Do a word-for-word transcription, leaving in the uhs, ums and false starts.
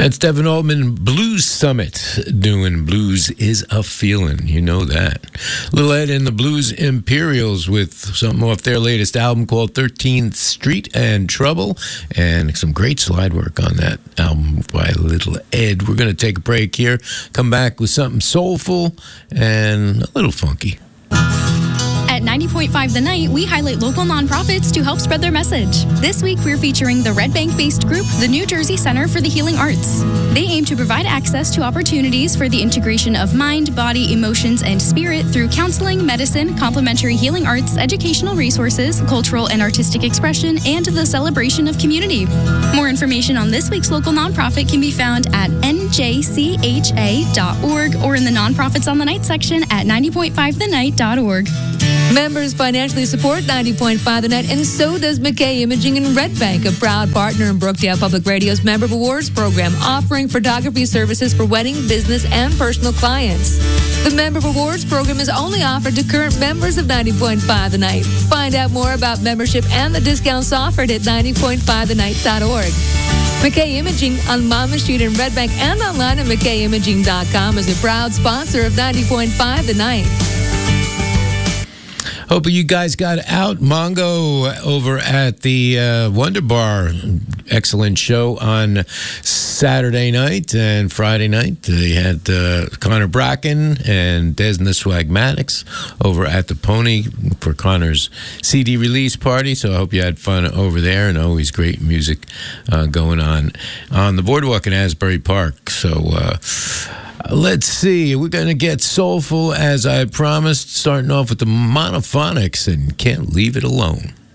That's Devin Altman, Blues Summit, doing Blues is a Feeling. You know that. Lil Ed and the Blues Imperials with something off their latest album called thirteenth Street and Trouble, and some great slide work on that album by Little Ed. We're going to take a break here, come back with something soulful and a little funky. At ninety point five The Night, we highlight local nonprofits to help spread their message. This week, we're featuring the Red Bank-based group, the New Jersey Center for the Healing Arts. They aim to provide access to opportunities for the integration of mind, body, emotions, and spirit through counseling, medicine, complementary healing arts, educational resources, cultural and artistic expression, and the celebration of community. More information on this week's local nonprofit can be found at N J C H A dot org or in the Nonprofits on the Night section at ninety point five the night dot org. Members financially support ninety point five The Night, and so does McKay Imaging in Red Bank, a proud partner in Brookdale Public Radio's Member Awards program, offering photography services for wedding, business, and personal clients. The Member Awards program is only offered to current members of ninety point five The Night. Find out more about membership and the discounts offered at ninety point five the night dot org. McKay Imaging on Monmouth Street in Red Bank and online at mckay imaging dot com is a proud sponsor of ninety point five The Night. Hope you guys got out. Mongo over at the uh, Wonder Bar. Excellent show on Saturday night and Friday night. They had uh, Connor Bracken and Desna Swagmatics over at the Pony for Connor's C D release party. So I hope you had fun over there, and always great music uh, going on on the boardwalk in Asbury Park. So, uh, let's see. We're going to get soulful, as I promised, starting off with the Monophonics and Can't Leave It Alone.